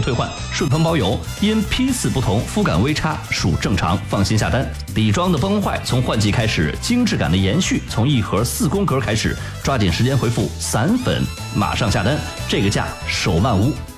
退换，顺丰包邮，因批次不同，肤感微差属正常，放心下单。底妆的崩坏从换季开始，精致感的延续从一盒4宫格开始，抓紧时间回复散粉，马上下单，这个价手慢无。